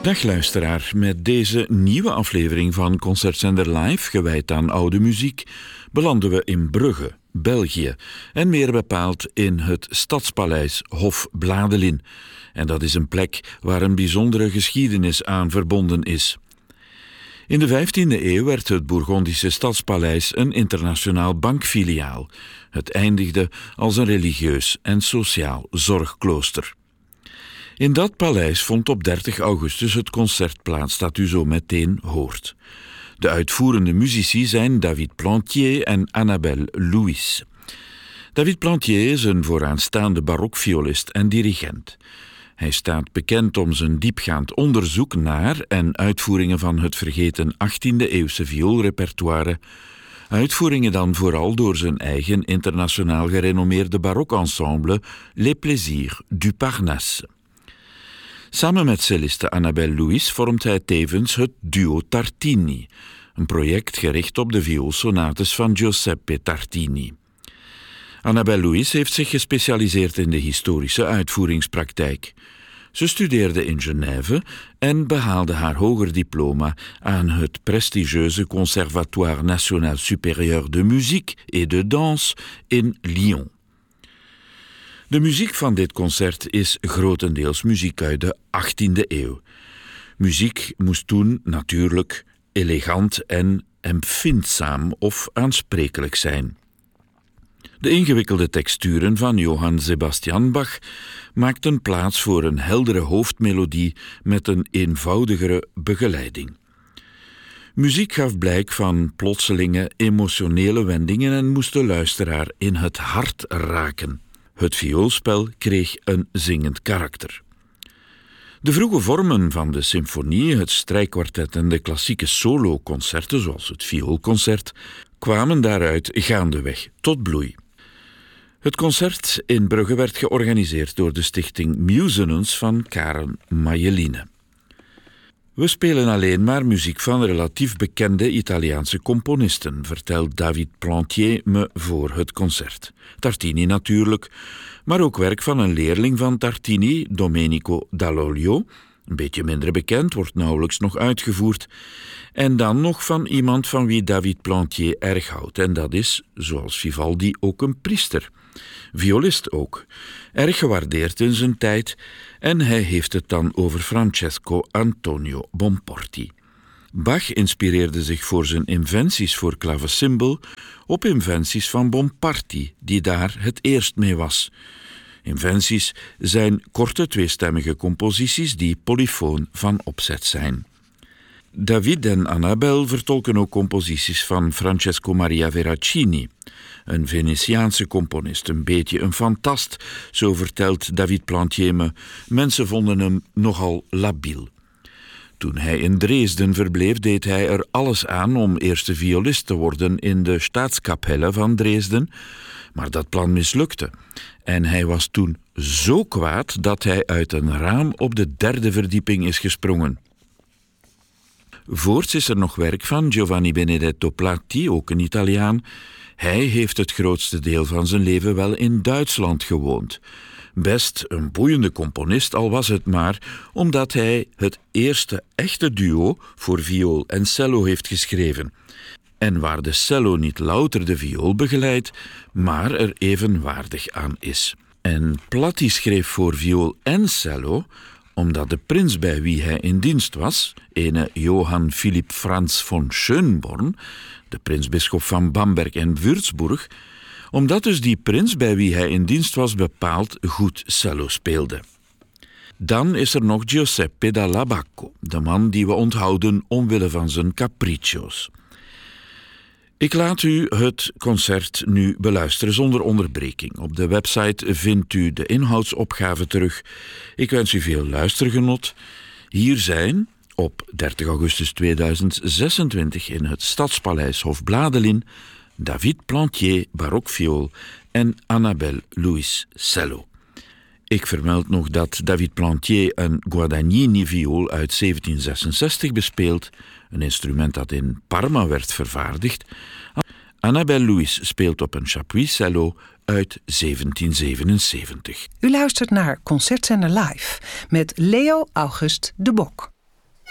Dag luisteraar, met deze nieuwe aflevering van Concertzender Live, gewijd aan oude muziek, belanden we in Brugge, België, en meer bepaald in het Stadspaleis Hof Bladelin. En dat is een plek waar een bijzondere geschiedenis aan verbonden is. In de 15e eeuw werd het Bourgondische Stadspaleis een internationaal bankfiliaal. Het eindigde als een religieus en sociaal zorgklooster. In dat paleis vond op 30 augustus het concert plaats dat u zo meteen hoort. De uitvoerende muzici zijn David Plantier en Annabelle Louis. David Plantier is een vooraanstaande barokviolist en dirigent. Hij staat bekend om zijn diepgaand onderzoek naar en uitvoeringen van het vergeten 18e-eeuwse vioolrepertoire. Uitvoeringen dan vooral door zijn eigen internationaal gerenommeerde barokensemble Les Plaisirs du Parnasse. Samen met celliste Annabelle Louis vormt hij tevens het Duo Tartini, een project gericht op de vioolsonates van Giuseppe Tartini. Annabelle Louis heeft zich gespecialiseerd in de historische uitvoeringspraktijk. Ze studeerde in Genève en behaalde haar hoger diploma aan het prestigieuze Conservatoire National Supérieur de Musique et de Danse in Lyon. De muziek van dit concert is grotendeels muziek uit de 18e eeuw. Muziek moest toen natuurlijk elegant en empfindzaam of aansprekelijk zijn. De ingewikkelde texturen van Johann Sebastian Bach maakten plaats voor een heldere hoofdmelodie met een eenvoudigere begeleiding. Muziek gaf blijk van plotselinge emotionele wendingen en moest de luisteraar in het hart raken. Het vioolspel kreeg een zingend karakter. De vroege vormen van de symfonie, het strijkkwartet en de klassieke soloconcerten, zoals het vioolconcert, kwamen daaruit gaandeweg tot bloei. Het concert in Brugge werd georganiseerd door de stichting Musenens van Karen Majeline. We spelen alleen maar muziek van relatief bekende Italiaanse componisten, vertelt David Plantier me voor het concert. Tartini natuurlijk, maar ook werk van een leerling van Tartini, Domenico Dall'Olio, een beetje minder bekend, wordt nauwelijks nog uitgevoerd, en dan nog van iemand van wie David Plantier erg houdt, en dat is, zoals Vivaldi, ook een priester. Violist ook, erg gewaardeerd in zijn tijd, en hij heeft het dan over Francesco Antonio Bonporti. Bach inspireerde zich voor zijn inventies voor klavecimbal op inventies van Bonparti, die daar het eerst mee was. Inventies zijn korte tweestemmige composities die polyfoon van opzet zijn. David en Annabelle vertolken ook composities van Francesco Maria Veracini, een Venetiaanse componist, een beetje een fantast, zo vertelt David Plantier me. Mensen vonden hem nogal labiel. Toen hij in Dresden verbleef, deed hij er alles aan om eerste violist te worden in de Staatskapelle van Dresden, maar dat plan mislukte. En hij was toen zo kwaad dat hij uit een raam op de 3e verdieping is gesprongen. Voorts is er nog werk van Giovanni Benedetto Platti, ook een Italiaan. Hij heeft het grootste deel van zijn leven wel in Duitsland gewoond. Best een boeiende componist, al was het maar omdat hij het eerste echte duo voor viool en cello heeft geschreven. En waar de cello niet louter de viool begeleidt, maar er evenwaardig aan is. En Platti schreef voor viool en cello omdat de prins bij wie hij in dienst was, ene Johann Philipp Franz von Schönborn, de prinsbisschop van Bamberg en Würzburg, omdat dus die prins bij wie hij in dienst was bepaald goed cello speelde. Dan is er nog Giuseppe Dall'Abbacco, de man die we onthouden omwille van zijn capriccios. Ik laat u het concert nu beluisteren zonder onderbreking. Op de website vindt u de inhoudsopgave terug. Ik wens u veel luistergenot. Hier zijn op 30 augustus 2026 in het Stadspaleis Hof Bladelin David Plantier barokviool en Annabelle Louis cello. Ik vermeld nog dat David Plantier een Guadagnini-viool uit 1766 bespeelt, een instrument dat in Parma werd vervaardigd. Annabelle Louis speelt op een Chapuis cello uit 1777. U luistert naar Concertzender Live met Leo August de Bok.